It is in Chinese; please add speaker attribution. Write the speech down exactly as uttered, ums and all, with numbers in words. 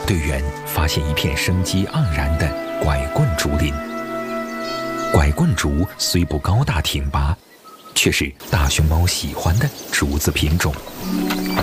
Speaker 1: 队员发现一片生机盎然的拐棍竹林。拐棍竹虽不高大挺拔，却是大熊猫喜欢的竹子品种。